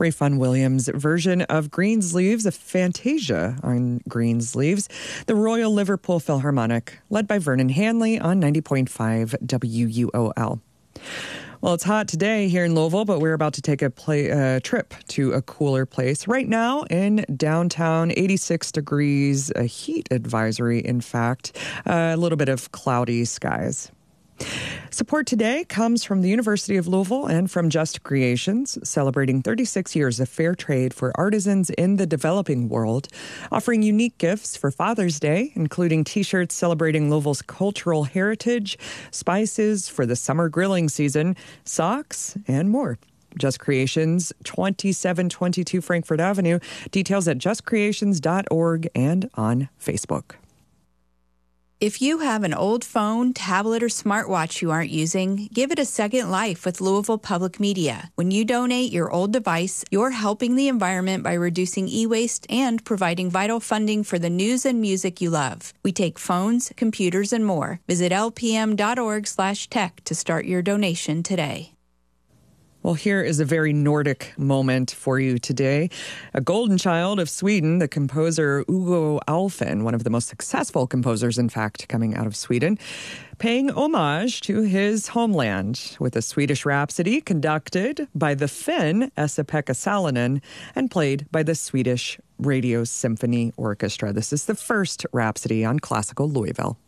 Rayfun Williams' version of Greensleeves, a fantasia on Greensleeves, the Royal Liverpool Philharmonic, led by Vernon Hanley on 90.5 WUOL. Well, it's hot today here in Louisville, but we're about to take a trip to a cooler place. Right now in downtown, 86 degrees, a heat advisory, in fact, a little bit of cloudy skies. Support today comes from the University of Louisville and from Just Creations, celebrating 36 years of fair trade for artisans in the developing world, offering unique gifts for Father's Day, including T-shirts celebrating Louisville's cultural heritage, spices for the summer grilling season, socks, and more. Just Creations, 2722 Frankfort Avenue. Details at justcreations.org and on Facebook. If you have an old phone, tablet, or smartwatch you aren't using, give it a second life with Louisville Public Media. When you donate your old device, you're helping the environment by reducing e-waste and providing vital funding for the news and music you love. We take phones, computers, and more. Visit lpm.org/tech to start your donation today. Well, here is a very Nordic moment for you today. A golden child of Sweden, the composer Hugo Alfvén, one of the most successful composers, in fact, coming out of Sweden, paying homage to his homeland with a Swedish Rhapsody conducted by the Finn Esa-Pekka Salonen and played by the Swedish Radio Symphony Orchestra. This is the first Rhapsody on Classical Louisville.